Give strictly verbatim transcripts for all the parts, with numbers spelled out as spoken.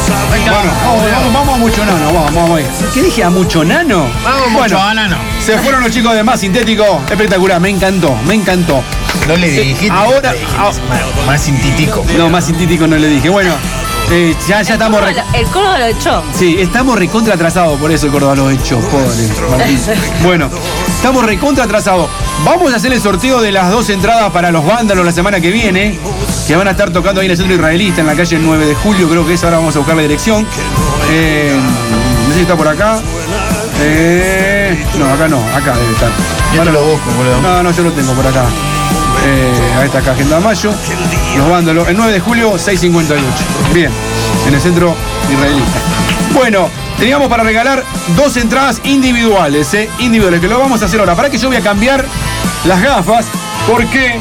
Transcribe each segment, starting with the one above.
Bueno, vamos, vamos, vamos a mucho nano, vamos, vamos. ¿Qué dije? ¿A mucho nano? Vamos bueno, mucho nano. Se fueron los chicos de Más Sintético. Espectacular, me encantó, me encantó. No le dijiste. Ahora. Más, más sintético. No, Más Sintético no le dije. Bueno, eh, ya, ya estamos. Córdoba, Re... El Córdoba lo echó. Sí, estamos recontra atrasados, por eso el Córdoba lo echó, pobre Martín. Bueno, estamos recontra atrasados. Vamos a hacer el sorteo de las dos entradas para los Vándalos la semana que viene, que van a estar tocando ahí en el centro israelita, en la calle nueve de julio, creo que es. Ahora vamos a buscar la dirección. Eh, no sé si está por acá. Eh, no, acá no, acá debe estar. Yo no lo busco, boludo. No, no, yo lo tengo por acá. Eh, ahí está acá, Agenda Mayo. Los Vándalos, el nueve de julio, seiscientos cincuenta y ocho. Bien, en el centro israelita. Bueno, teníamos para regalar dos entradas individuales, ¿eh? Individuales, que lo vamos a hacer ahora. Para que yo voy a cambiar las gafas, porque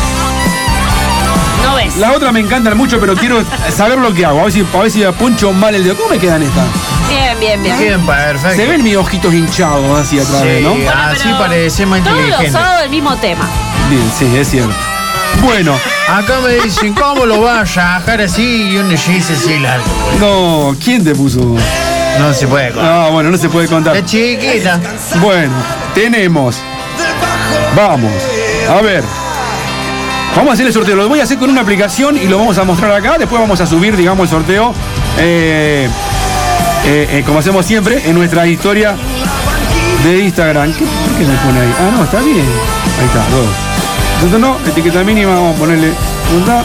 No ves. las otras me encantan mucho, pero quiero saber lo que hago. A ver si, a ver si puncho mal el dedo. ¿Cómo me quedan estas? Bien, bien, bien. Bien, perfecto. Se ven mis ojitos hinchados así atrás, Sí, ¿no? Bueno, así pero parece más todos los inteligente. sábados el mismo tema. Bien, sí, es cierto. Bueno, Acá me dicen, ¿cómo lo vas a dejar así? Y uno dice, sí, largo. no, ¿quién te puso? No se puede contar. Ah, bueno, no se puede contar. Es chiquita. Bueno, tenemos. Vamos, a ver. Vamos a hacer el sorteo. Lo voy a hacer con una aplicación y lo vamos a mostrar acá. Después vamos a subir, digamos, el sorteo. Eh, eh, eh, como hacemos siempre, en nuestra historia de Instagram. ¿Qué, ¿Por qué me pone ahí? Ah, no, está bien. Ahí está, dos. Entonces no, etiqueta mínima, vamos a ponerle punta.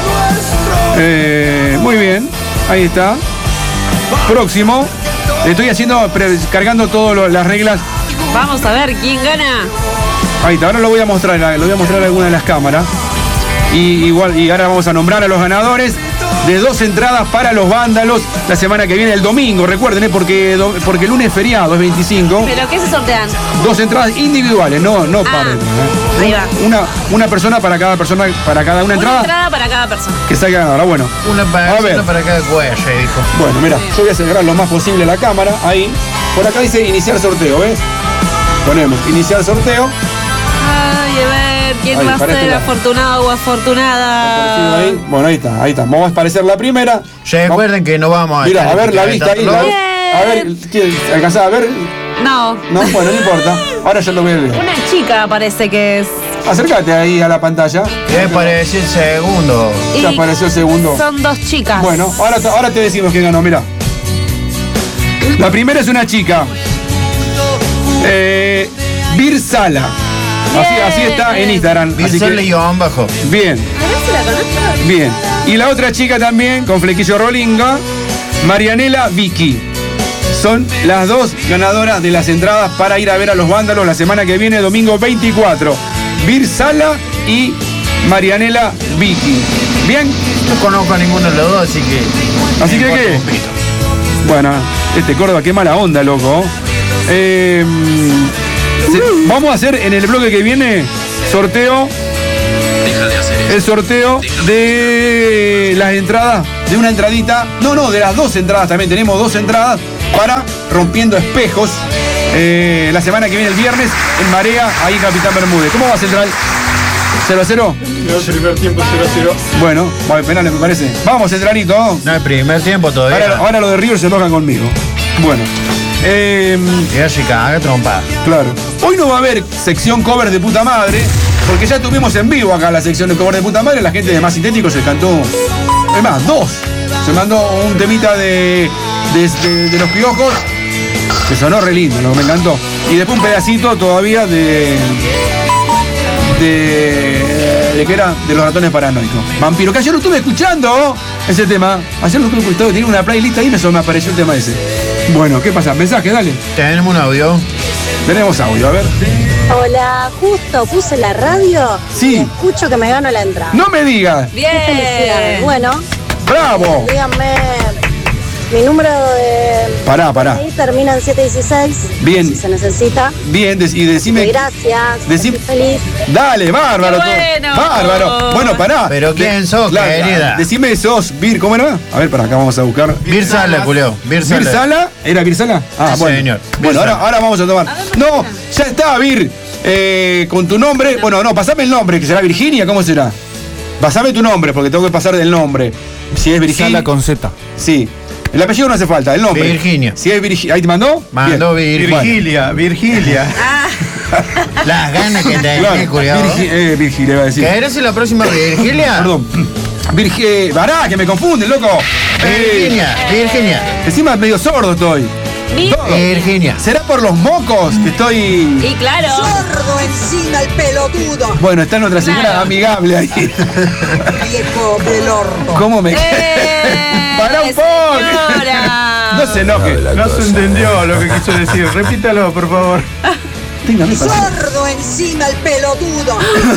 Eh, muy bien, ahí está. Próximo. Estoy haciendo, pre- cargando todas las reglas. Vamos a ver quién gana. Ahí está, ahora lo voy a mostrar, lo voy a mostrar a alguna de las cámaras. Y igual, y ahora vamos a nombrar a los ganadores de dos entradas para los Vándalos la semana que viene, el domingo. Recuerden, ¿eh? porque, do- porque el lunes es feriado, es veinticinco. ¿Pero qué se sortean? Dos entradas individuales, no, no Ah, pares. ¿eh? ahí va. Una, una persona para cada persona, para cada una Una entrada, entrada para cada persona. que salga ganadora. Bueno, Una para, A ver. una para cada cuello, dijo. bueno, mira, yo voy a acercar lo más posible la cámara, ahí. Por acá dice iniciar sorteo, ¿ves? Ponemos iniciar sorteo. Ay, a ver, ¿quién Ahí, va a para ser este lado. afortunado o afortunada? Ahí. Bueno, ahí está, ahí está. Vamos a aparecer la primera. Recuerden que no vamos a. Mira, estar a ver la vista ahí. etiquetando. la- a ver, ¿quién- ¿alcanzás a ver? No, No, bueno, no importa. Ahora ya lo voy a ver. una chica parece que es. Acércate ahí a la pantalla. ¿Qué parece el segundo? Ya Y apareció el segundo. Son dos chicas. Bueno, ahora, te- ahora te decimos quién ganó, mira. La primera es una chica. Eh, Virsala. Así, así está en Instagram. Así Virtual que- guión bajo. bien, A ver si la conozco. bien. Y la otra chica también, con flequillo rolinga, Marianela Vicky. Son las dos ganadoras de las entradas para ir a ver a los Vándalos la semana que viene, domingo veinticuatro. Virsala y Marianela Vicky. ¿Bien? No conozco a ninguno de los dos, así que. Así que, me importa ¿qué? un pito. Bueno, este Córdoba, qué mala onda, loco. Eh, se- vamos a hacer en el bloque que viene sorteo. El sorteo de las entradas, de una entradita. No, no, de las dos entradas también. Tenemos dos entradas para Rompiendo Espejos. eh, la semana que viene, el viernes, en Marea, ahí en Capitán Bermúdez. ¿Cómo va Central? ¿cero a cero? Primer tiempo cero a cero. Bueno, va, penal me parece. Vamos, Centralito. No, el primer tiempo todavía. Ahora, ahora lo de River se enojan conmigo. Bueno. Eh, Ya se caga trompa. claro. Hoy no va a haber sección cover de puta madre, porque ya tuvimos en vivo acá la sección de cover de puta madre. La gente de Más Sintético se cantó. Es más, dos. Se mandó un temita de, de, de- de los piojos, que sonó re lindo, lo que me encantó. Y después un pedacito todavía de. De. ¿De qué era? De los ratones paranoicos. Vampiro, que ayer lo estuve escuchando ese tema. Ayer lo estuve escuchando, tenía una playlist ahí y me, me apareció el tema ese. Bueno, ¿qué pasa? Mensaje, dale. Tenemos un audio. Tenemos audio, a ver. Hola, justo puse la radio Sí. y escucho que me gano la entrada. No me digas. Bien. Qué felicidad. Bueno, ¡Bravo! díganme mi número de Pará, pará. ahí termina en siete dieciséis. Bien. Si se necesita. Bien, dec- y decime. Gracias. Decim- Estoy feliz. Dale, bárbaro. ¡Qué todo. bueno! Bárbaro. Bueno, pará. Pero ¿quién sos, querida? Decime sos Vir, ¿cómo era? A ver, para acá vamos a buscar. Bir Sala, culeo. Bir Sala. ¿Vir Sala? ¿Era Vir Sala? Ah, Sí, bueno. señor. Bueno, Vir ahora, Sala. ahora vamos a tomar. No, ya está, Vir. Eh, con tu nombre. Bueno, no, pasame el nombre, que será Virginia, ¿cómo será? Pasame tu nombre, porque tengo que pasar del nombre. Si es Virginia. Sala con Z. Sí. El apellido no hace falta, el nombre. Virginia. Si es Virginia. ¿Ahí te mandó? Mandó Bien. Virginia. Virgilia, Virgilia. Las ganas que te Claro, cuidado. Virgi- eh, Virgilia, iba a decir. ¿Que eres la próxima Virgilia? Perdón. Virginia. Vará, que me confunden, loco. Eh, Virginia, Virginia. encima medio sordo estoy. Vi- Todo. Virginia. ¿Será por los mocos que estoy...? Y claro. Sordo encima el pelotudo, Bueno, está nuestra señora Claro. amigable ahí. viejo del orto. ¿Cómo me... ¡Eh, ¡Para un poco! señora! No se enoje. No se entendió lo que quiso decir. Repítalo, por favor. Téngame paciencia. Sordo encima el pelotudo.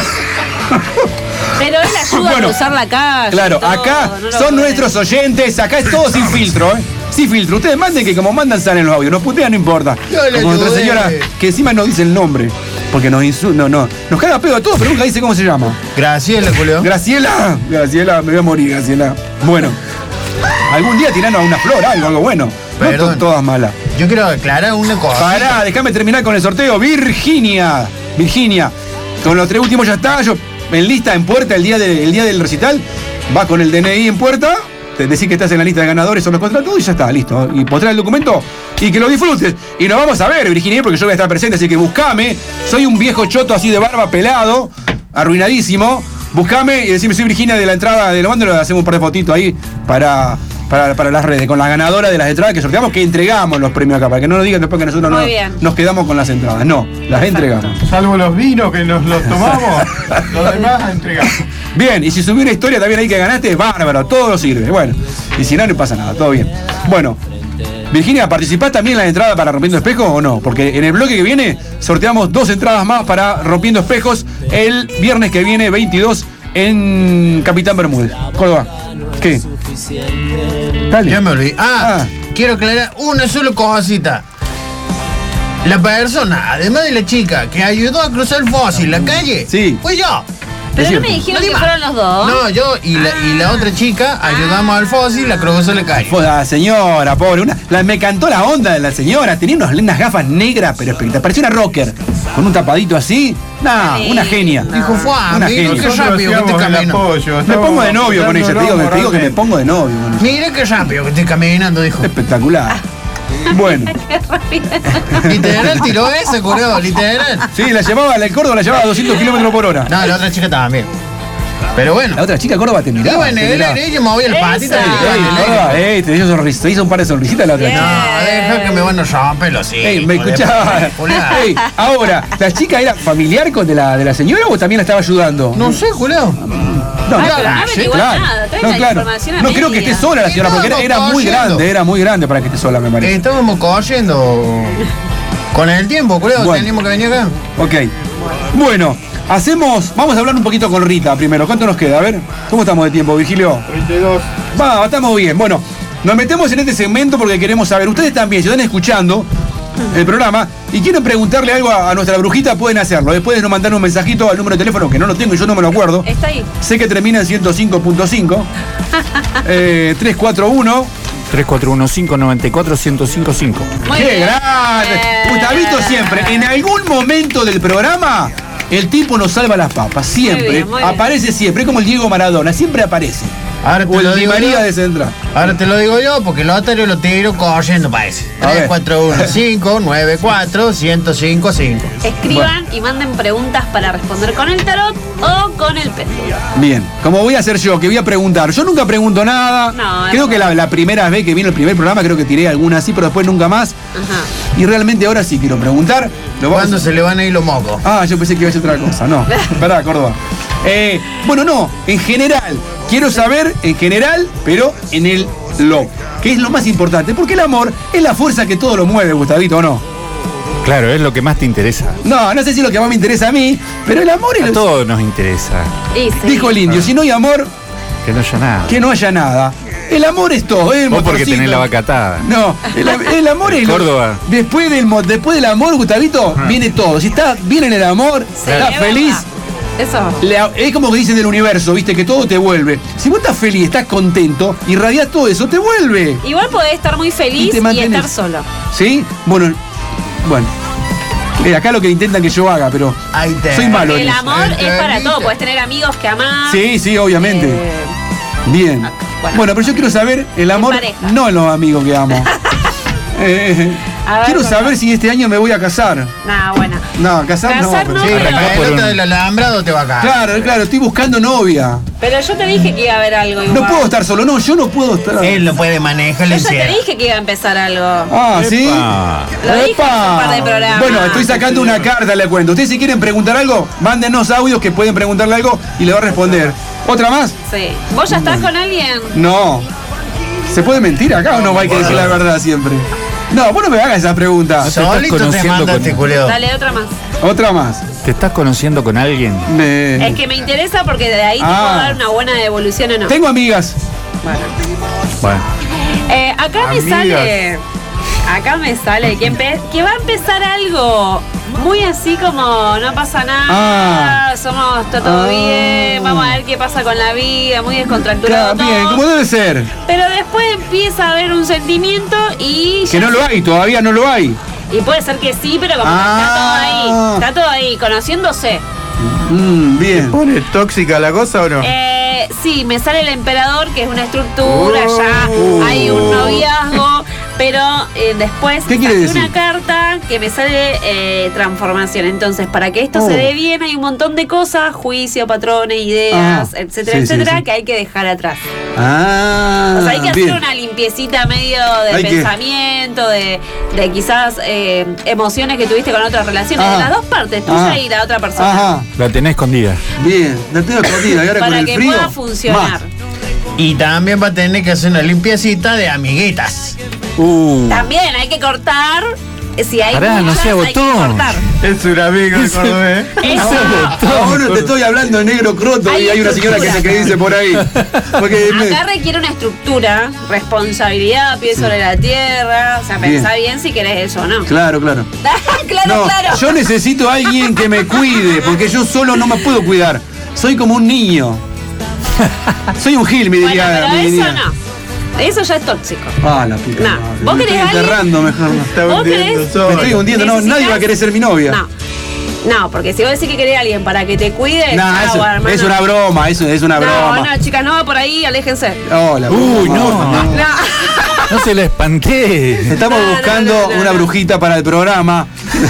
Pero él ayuda Bueno, a cruzar la calle. Claro, todo, acá no lo son pueden- nuestros oyentes, acá es todo sin filtro, ¿eh? Sin filtro. Ustedes manden que como mandan salen los audios, nos putean, no importa. Yo le Como nuestra ayudé. señora, que encima no dice el nombre, porque nos insulta, no, no, nos caga pedo a todos, pero nunca dice cómo se llama. Graciela, Julio. Graciela, Graciela, me voy a morir, Graciela. Bueno, algún día tiranos a una flor, algo, algo bueno. No Perdón. to- todas malas. Yo quiero aclarar una cosa. Pará, déjame terminar con el sorteo. Virginia, Virginia, con los tres últimos ya está, yo en lista, en puerta, el día, de- el día del recital, va con el D N I en puerta, te decís que estás en la lista de ganadores o los contratos y ya está, listo. Y postrar el documento y que lo disfrutes. Y nos vamos a ver, Virginia, porque yo voy a estar presente, así que buscame. Soy un viejo choto así de barba, pelado, arruinadísimo. Buscame y decime, soy Virginia de la entrada de lo mando, le hacemos un par de fotitos ahí para... Para, para las redes, con la ganadora de las entradas que sorteamos, que entregamos los premios acá, para que no nos digan después que nosotros Muy no, bien. nos quedamos con las entradas. No, las entregamos. Salvo los vinos que nos los tomamos, los demás entregamos. Bien, y si subí una historia también ahí que ganaste, bárbaro, todo sirve. Bueno, y si no, no pasa nada, todo bien. Bueno, Virginia, ¿participás también en la entrada para Rompiendo Espejos o no? Porque en el bloque que viene sorteamos dos entradas más para Rompiendo Espejos el viernes que viene, veintidós, en Capitán Bermúdez, Córdoba. ¿Qué? Dale. Ya me olvidé. Ah, Ah. quiero aclarar una sola cosita. La persona, además de la chica que ayudó a cruzar el fósil la calle, Sí. fui yo. Pero Es no me cierto. dijeron Nadie que más. fueron los dos. No, yo y la, y la otra chica ayudamos al fósil a cruzar la calle. La señora, pobre, una, la, me cantó la onda de la señora, tenía unas lindas gafas negras, pero espectaculares, parecía una rocker, con un tapadito así, nah, Sí. una genia. Dijo, fue Una amigo, genia. qué Nosotros rápido que te hacíamos el camino. apoyo, Me estábamos pongo de novio con ella, te digo, que- te digo que me moralmente. pongo de novio con ella. Mira qué rápido que estoy caminando, dijo. Espectacular. Bueno, Literal tiró ese, curioso, literal. sí, la llevaba, la Córdoba la llevaba a doscientos kilómetros por hora. No, la otra chica también. Pero bueno. La otra chica Córdoba te miraba. Iba en te el miraba. aire, ella movía el Esa. patito. Ey, Córdoba, ey, te hizo, sonris- te hizo un par de sonrisitas la otra Bien. chica. No, deja que me van a romper los hijos. Ey, me de escuchaba. Julián. Ey, ahora, ¿la chica era familiar con de la, de la señora o también la estaba ayudando? No sé, Julián. No, Ay, claro, pero no me sí, digas claro. nada, trae No, la claro. información a No creo que media. esté sola la señora, porque era, era muy Estábamos grande, era muy grande para que esté sola, me parece. Estábamos corriendo con el tiempo, Julián. Bueno. Teníamos que venir acá. Ok. Bueno, hacemos. Vamos a hablar un poquito con Rita primero. ¿Cuánto nos queda? A ver, ¿cómo estamos de tiempo, Virgilio? treinta y dos. Va, estamos bien. Bueno, nos metemos en este segmento porque queremos saber. Ustedes también, si están escuchando el programa y quieren preguntarle algo a, a nuestra brujita, pueden hacerlo. Después nos mandan un mensajito al número de teléfono que no lo tengo y yo no me lo acuerdo. Está ahí. Sé que termina en ciento cinco punto cinco. eh, tres cuatro uno. tres cuatro uno cinco nueve cuatro uno cero cinco cinco. Muy ¡Qué bien. grande! Bien. Gustavito siempre, en algún momento del programa, el tipo nos salva las papas. Siempre. Muy bien, muy bien. Aparece siempre. Es como el Diego Maradona. Siempre aparece. Ahora te O lo el Di digo María yo. de Central. Ahora te lo digo yo, porque el Lotario lo tiro corriendo, parece. A ver. tres cuatro uno cinco nueve cuatro uno cero cinco cinco. Escriban y manden preguntas para responder con el tarot o con el péndulo. Bien. Como voy a hacer yo, que voy a preguntar. Yo nunca pregunto nada. No, creo es que la, verdad. la primera vez que vino el primer programa, creo que tiré alguna así, pero después nunca más. Ajá. Y realmente ahora sí quiero preguntar. Lo vamos ¿Cuándo a- se le van a ir los mocos? Ah, yo pensé que iba a ser otra cosa. No. Pará, Córdoba. Eh, bueno, no, en general. Quiero saber, en general, pero en el lo. Que es lo más importante. Porque el amor es la fuerza que todo lo mueve, Gustavito, ¿o no? Claro, es lo que más te interesa. No, no sé si es lo que más me interesa a mí, pero el amor es A lo. todos nos interesa. Y sí. Dijo el indio, si no hay amor, Que no haya nada. que no haya nada. El amor es todo, es el Vos porque motorcito. tenés la vaca atada. No, el, el amor es lo- Córdoba. Después del, mo- después del amor, Gustavito, viene todo. Si está bien en el amor, Sí, estás es feliz. verdad. Eso. le- es como que dicen del universo, viste, que todo te vuelve. Si vos estás feliz, estás contento, irradiás todo eso, te vuelve. Igual podés estar muy Y feliz te y, mantenés. estar solo. ¿Sí? Bueno, bueno. Eh, acá lo que intentan que yo haga, pero Ahí te. soy malo. El en eso. amor Ahí te es para viste. todo. Podés tener amigos que amás. Sí, sí, obviamente. Eh, Bien. Bueno, Bueno, pero yo quiero saber el amor, pareja. no en los amigos que amo. Eh, A ver, quiero ¿cómo? saber si este año me voy a casar. nah, bueno. No, casar, Casar no. no, pero- Sí, pero- la por pelota un- del alambrado te va a caer. Claro, claro, estoy buscando novia. Pero yo te dije que iba a haber algo igual. No puedo estar solo, no, yo no puedo estar. Él lo puede manejar, Yo le ya te encierra. dije que iba a empezar algo. Ah, ¿sí? Epa. Lo dije ¡Epa! en un par de programas. Bueno, estoy sacando una carta, le cuento. Ustedes si quieren preguntar algo, mándenos audios que pueden preguntarle algo y le va a responder. ¿Otra más? Sí. ¿Vos ya estás con alguien? No. ¿Se puede mentir acá o no hay que decir la verdad siempre? No, vos no me hagas esa pregunta. Solito te conociendo manda con- este culeo. Dale, otra más. Otra más. ¿Te estás conociendo con alguien? Me- Es que me interesa porque de ahí te Ah. puedo dar una buena devolución o no. Tengo amigas. Bueno. Bueno. Eh, acá me Amigas. sale. Acá me sale que, empe- que va a empezar algo muy así como no pasa nada, Ah. somos está todo Ah. bien, vamos a ver qué pasa con la vida, muy descontracturado. Claro, bien, todo. como debe ser. Pero después empieza a haber un sentimiento y Que ya no lo hay, todavía no lo hay. y puede ser que sí, pero como que Ah. está todo ahí, está todo ahí, conociéndose. Mm, bien. ¿Pone tóxica la cosa o no? Eh, sí, me sale el emperador, que es una estructura, Oh. ya hay un noviazgo, pero eh, después ¿Qué quiere saqué decir? una carta que me sale eh, transformación. Entonces, para que esto Oh. se dé bien, hay un montón de cosas, juicio, patrones, ideas, Ah, etcétera, sí, sí, etcétera, sí. que hay que dejar atrás. Ah, O sea, hay que bien. hacer una limpiecita medio de Hay que- pensamiento, de, de quizás eh, emociones que tuviste con otras relaciones, Ajá. de las dos partes, tuya Ajá. y la otra persona. Ajá, La tenés escondida. bien. La tengo escondida y ahora con Para el que frío. pueda funcionar. más. Y también va a tener que hacer una limpiecita de amiguitas. Uh. También hay que cortar. Si hay Pará, no muchas, sea hay que botón. cortar. Es un amigo de Cordobés. Eso. Ahora te estoy hablando en negro croto Hay y hay una señora que se estructura. que dice por ahí. Porque me- Acá requiere una estructura, responsabilidad, pie sobre la tierra. O sea, Bien. pensá bien si querés eso o no. Claro, claro. claro, No, claro. yo necesito a alguien que me cuide, porque yo solo no me puedo cuidar. Soy como un niño. Soy un gil, me Bueno, diría. pero me eso diría. no. Eso ya es tóxico. Ah, la puta No. madre. ¿Vos Me querés estoy alguien? enterrando mejor. no. Está ¿Vos hundiendo querés? solo. Me estoy hundiendo, no, ¿Necesitas? nadie va a querer ser mi novia. No. No, porque si vos decís que querés a alguien para que te cuide, Nah, chau, eso- hermano. es una broma, eso es una No, broma. no, chicas, no va por ahí, aléjense. Oh, la Uy, puta no. madre. No. No se la espanté. Estamos No, no, buscando no, no, una no. brujita para el programa.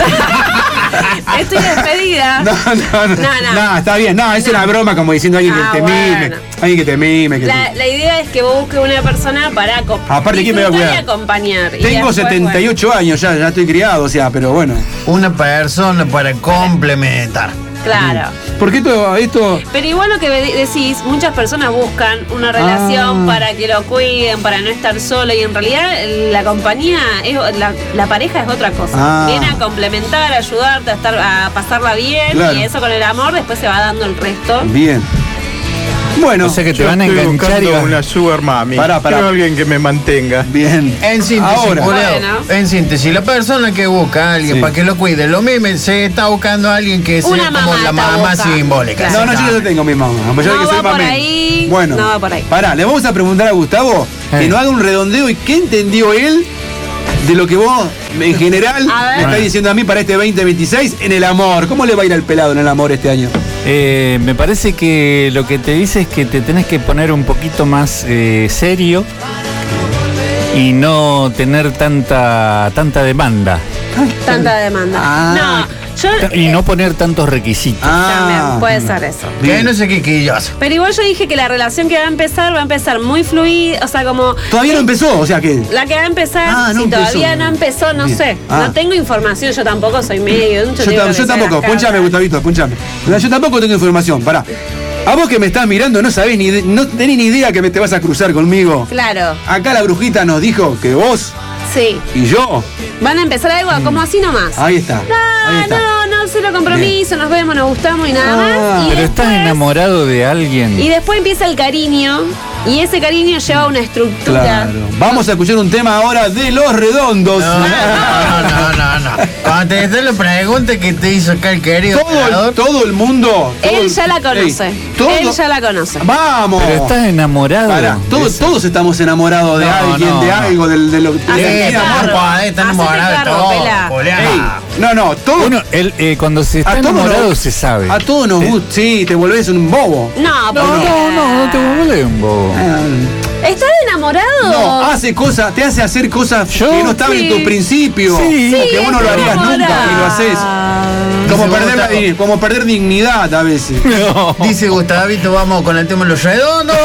Estoy despedida. No, no, no. No, no. No, está bien. No, es una broma como diciendo alguien Ah, que te bueno. mime. Alguien que te mime. Que La, te- la idea es que vos busques una persona para co- Aparte, ¿quién me va a disfrutar cuidar? y acompañar. Y Tengo después, setenta y ocho años ya, ya estoy criado, o sea, pero bueno. Una persona para complementar. bueno, claro. ¿Por qué todo esto? Pero igual lo que de- decís, muchas personas buscan una relación Ah. para que lo cuiden, para no estar solo. Y en realidad la compañía, es, la, la pareja es otra cosa. Ah. Viene a complementar, a ayudarte, a, estar, a pasarla bien. Claro. Y eso con el amor después se va dando el resto. Bien. Bueno, O sea que te Yo van a estoy enganchar y buscando vas- una sugar mami. Pará, pará. Quiero alguien que me mantenga. bien. En síntesis, Ahora. culeo, Bueno. en síntesis, la persona que busca a alguien Sí. para que lo cuide, lo mime, se está buscando a alguien que sea Una como mamá la está mamá buscando. simbólica. Claro. No, no, yo ya tengo mi mamá. Pues yo No que soy va por mamé. ahí, Bueno, no va por ahí. Pará, le vamos a preguntar a Gustavo que Eh. nos haga un redondeo y qué entendió él de lo que vos, en general, A ver. me estás diciendo a mí para este veinte veintiséis en el amor. ¿Cómo le va a ir al pelado en el amor este año? Eh, me parece que lo que te dice es que te tenés que poner un poquito más eh, serio y no tener tanta tanta demanda Tanta demanda. Ah. No, yo. y eh, no poner tantos requisitos. También puede ser eso. Que no sé qué quilloso. Pero igual yo dije que la relación que va a empezar va a empezar muy fluida, o sea, como Todavía no empezó, o sea que. la que va a empezar, Ah, no si empezó. todavía no empezó, no Bien. sé. Ah. No tengo información, yo tampoco soy medio. Yo, tam- yo tampoco, punchame, Gustavito, punchame. Yo tampoco tengo información, pará. A vos que me estás mirando, no sabés ni, de- no tenés ni idea que me te vas a cruzar conmigo. Claro, Acá la brujita nos dijo que vos sí. y yo. Van a empezar algo como así nomás. Ahí está. Ahí No, está. no, no, cero compromiso, nos vemos, nos gustamos y nada Ah. más. Y Pero estás después- enamorado de alguien. Y después empieza el cariño, y ese cariño lleva una estructura. Claro. Vamos a escuchar un tema ahora de Los Redondos. No, no, no, no, no. Cuando te haces la pregunta que te hizo acá el querido Todo, el, operador, todo el mundo. todo Él el- ya la conoce. Ey, todo- Él ya la conoce. Vamos. Pero estás enamorado. Pará, de todos, esa- todos estamos enamorados de No, alguien, no, de no. algo, del- de, lo que Hacete de- sí, cargo. amor, padre, está Hacete enamorado de cargo, todo, pela. Julián. Ey, no, no, todo, Uno, él, eh, cuando se está a todos enamorado nos- se sabe. A todos nos Te- gusta. Sí, te volvés un bobo. No, No, porque- no, no, no te vuelves un bobo. Ah, ¿Estás enamorado? No, hace cosas, te hace hacer cosas ¿Yo? que no estaban Sí. en tu principio. Sí. Como que vos no lo harías enamorado. nunca y lo haces. Como Dice perder, la- Gustavo. como perder dignidad a veces. No. Dice Gustavito, vamos con el tema de los redondos.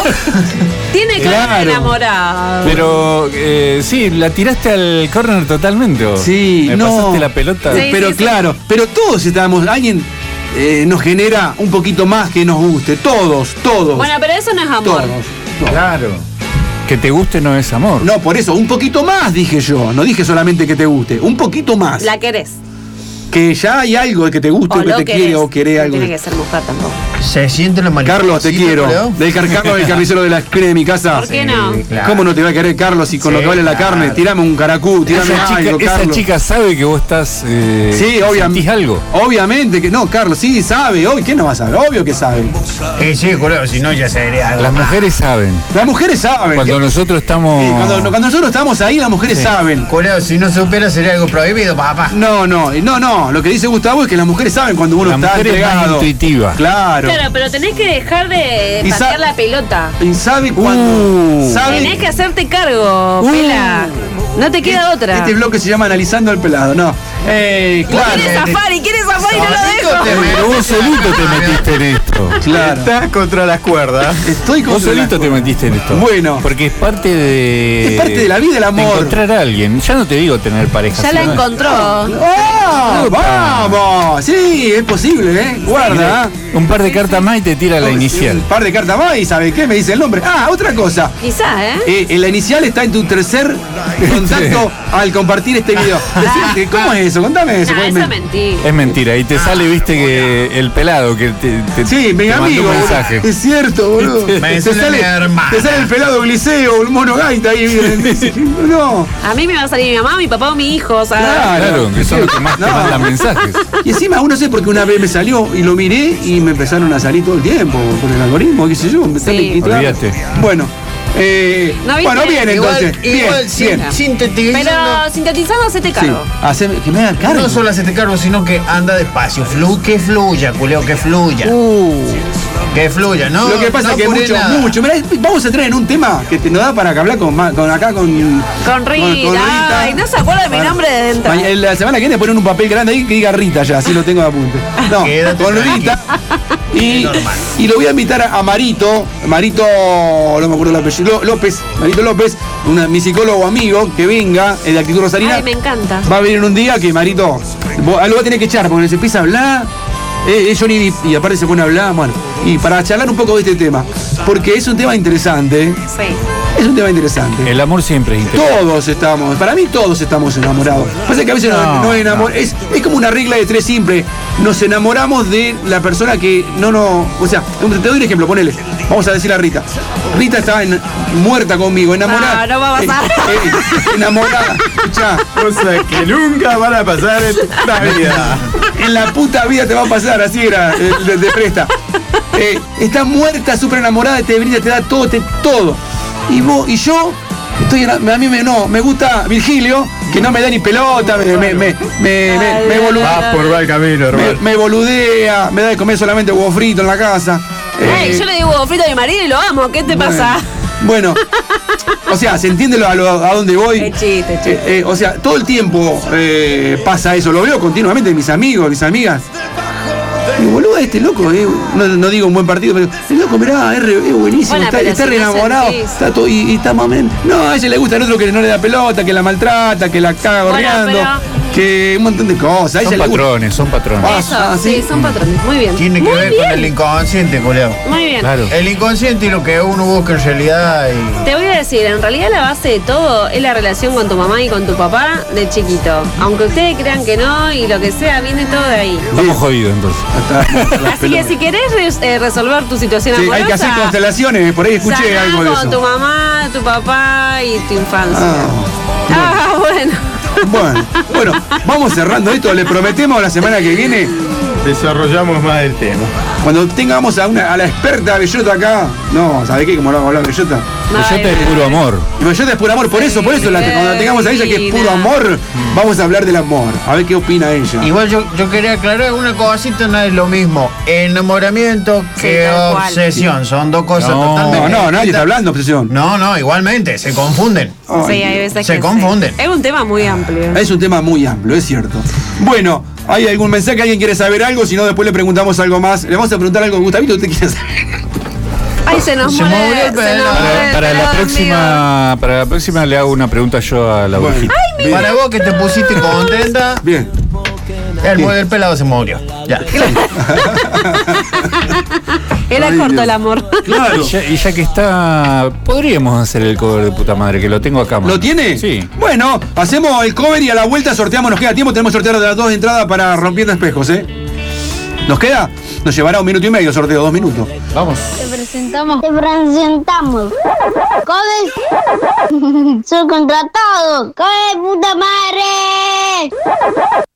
Tiene cara Claro. de enamorado. Pero eh, sí, la tiraste al córner totalmente. ¿o? Sí, Me no. pasaste la pelota. Sí. Pero claro, pero todos estamos, alguien eh, nos genera un poquito más que nos guste. Todos, todos. Bueno, pero eso no es amor. todos. todos. Claro. Que te guste no es amor. No, por eso, un poquito más dije yo. No dije solamente que te guste, un poquito más. La querés. Que ya hay algo de que te guste, O o que lo te querés. quiere o querés No algo. tiene que ser mujer tampoco. Se siente la mariposita. Carlos, te quiero. Leo. Del Car- Carlos del carnicero de la esquina de mi casa. ¿Por qué no? claro. ¿Cómo no te va a querer Carlos si con Sí, lo que vale la claro. carne? Tirame un caracú, tirame Esa chica, algo, esa Carlos. chica sabe que vos estás. Eh, Sí, obviamente. sentís algo. Obviamente que no, Carlos, sí, sabe. Obvio, ¿quién no va a saber? Obvio que sabe. Eh, sí, culeo, si no ya sería algo. Las mujeres saben. Las mujeres saben. Cuando nosotros estamos. Sí, cuando, cuando nosotros estamos ahí, las mujeres saben. Culeo, si no supiera sería algo prohibido, papá. No, no, no, no. Lo que dice Gustavo es que las mujeres saben cuando uno La está mujer es más entregado. intuitiva. Claro. Claro, pero tenés que dejar de Y sa- patear la pelota. Y sabe cuando. Uh. sabe. Tenés que hacerte cargo, Pela. No te queda otra. Este bloque se llama Analizando el pelado, no. Eh, claro. Quiere zafar y quiere zafar y no lo dejo. Pero vos solito te metiste en esto. Claro. Estás contra las cuerdas. Estoy con Vos solito te metiste en esto. Bueno. Porque es parte de. Es parte de la vida, el de amor. encontrar a alguien. Ya no te digo tener pareja. Ya la sino- encontró. ¡Ah! ¡Vamos! Sí, es posible, ¿eh? Guarda. ¿eh? Un par de cartas más y te tira la inicial. Un par de cartas más y ¿sabe qué? Me dice el nombre. Ah, otra cosa. Quizá, ¿eh? Eh, en la inicial está en tu tercer contacto al compartir este video. Decime, ¿cómo es eso? Contame eso. No, porque eso me- es mentira. Es mentira. Y te sale, viste, que el pelado que te, te, Sí, mi te mandó amigo. un boludo. mensaje. Es cierto, boludo. Me te, sale mi hermana. te sale el pelado gliceo, el mono gaita ahí. No. A mí me va a salir mi mamá, mi papá o mi hijo, o sea. Claro. Claro, que son los que más te No. mandan mensajes. Y encima, uno sé porque una vez me salió y lo miré y me empezaron a salir todo el tiempo por el algoritmo, qué sé yo. Me sale Sí. quitar. Olvídate. Bueno, eh, ¿No viste? bueno, bien Igual, entonces. igual bien, sin- bien. sintetizando. Pero sintetizando, hacete Sí, cargo. haceme- que me haga cargo. No solo hacerte cargo, sino que anda despacio. Flu, que fluya, culeo, que fluya. Uh, Que fluya, ¿no? lo que pasa no es que apure mucho, nada. mucho. Mirá, vamos a entrar en un tema que te, nos da para que hablar con, ma- con acá con. Con Rita. Ay, no se acuerda de mi Bueno, nombre de dentro. ma- La semana que viene ponen un papel grande ahí que diga Rita ya, así lo tengo de apunte. No, Quédate con tranqui. Rita. Y, normal. y lo voy a invitar a, a Marito, Marito, no me acuerdo el apellido, Ló- López, Marito López, una, mi psicólogo amigo, que venga, eh, de Actitud Rosarina. Ay, me encanta. Va a venir un día que Marito vos- lo va a tener que echar porque se empieza a hablar. Eh, eh, Johnny Depp, y aparte se pone a hablar, bueno, y para charlar un poco de este tema, porque es un tema interesante, ¿eh? Sí. Es un tema interesante. El amor siempre es interesante. Todos estamos, para mí todos estamos enamorados. Pasa que a veces no, No, no enamor- es, es como una regla de tres simple. Nos enamoramos de la persona que no nos. O sea, te doy un ejemplo, ponele. Vamos a decir a Rita. Rita estaba en- muerta conmigo, enamorada. No, no va a pasar. Eh, eh, enamorada. Escuchá, Cosas que nunca van a pasar en la vida. en la puta vida te va a pasar, así era, eh, de, de presta. Eh, está muerta, súper enamorada, te brinda, te da todo, te, todo. Y vos, y yo, estoy en- a mí me, no, me gusta Virgilio, que no me da ni pelota, me, me, me, me, me, me bolu- Vas por mal camino, me, hermano. me boludea, me da de comer solamente huevo frito en la casa. Ey, Eh, yo le digo huevo frito a mi marido y lo amo. ¿Qué te pasa? Bueno, o sea, ¿se entiende lo- a, lo- a dónde voy? Es chiste, es chiste. Eh, eh, o sea, todo el tiempo eh, pasa eso, lo veo continuamente en mis amigos, mis amigas. Y boludo, este loco, eh, no, no digo un buen partido, pero el loco, mirá, es, re- es buenísimo, Bueno, está, pero está si re no enamorado, sentís. está todo, y, y está mamen. No, a ella le gusta el otro que no le da pelota, que la maltrata, que la caga Bueno, gorreando, pero- que un montón de cosas. A ella Son le gusta. patrones, son patrones. Ah, Eso, ah, sí, sí. son patrones. Muy bien. Tiene que Muy ver bien. con el inconsciente, culeo. Muy bien. Claro. El inconsciente y lo que uno busca en realidad. Y... Te voy a decir, en realidad la base de todo es la relación con tu mamá y con tu papá de chiquito. Aunque ustedes crean que no y lo que sea, viene todo de ahí. Estamos jodidos entonces. Hasta- las Así que pelotas. si querés res- eh, resolver tu situación Sí, amorosa, hay que hacer constelaciones, por ahí escuché saná algo de con eso. tu mamá, tu papá y tu infancia. Ah, Ah, bueno. bueno, bueno, vamos cerrando esto, le prometemos la semana que viene desarrollamos más el tema. Cuando tengamos a, una, a la experta Bellota acá, no, ¿sabés qué? Como lo vamos a hablar de Bellota. No, Bellota es puro amor. Y Bellota es puro amor, por eso, por eso, la, cuando tengamos a ella que es puro amor, vamos a hablar del amor. A ver qué opina ella. Igual yo, yo quería aclarar una cosita, no es lo mismo enamoramiento que Sí, tal cual. obsesión. Son dos cosas No, totalmente No, no, nadie distintas. está hablando de obsesión. No, no, igualmente, se confunden. Ay, Sí, hay veces Se que confunden. sí. Es un tema muy amplio. Es un tema muy amplio, es cierto. Bueno, ¿hay algún mensaje? ¿Alguien quiere saber algo? Si no, después le preguntamos algo más. Le vamos a preguntar algo a Gustavito. ¿Usted quiere saber? Ay, se nos Se muere. movió el se pelo. nos muere Para, el para la pelo, próxima, para la próxima le hago una pregunta yo a la Bueno. brujita. Bien. Para vos que te pusiste contenta, Bien. el, el pelado se murió. Ya. Era Ay, corto Dios. el amor. Claro. Y ya, y ya que está, podríamos hacer el cover de puta madre, que lo tengo acá. mano. ¿Lo tiene? Sí. Bueno, hacemos el cover y a la vuelta sorteamos. Nos queda tiempo, tenemos que sortear de las dos entradas para Rompiendo Espejos, ¿eh? ¿Nos queda? Nos llevará un minuto y medio, sorteo, dos minutos. Vamos. Te presentamos. Te presentamos. ¡Codes! ¡Subcontratado! ¡Codes, puta madre!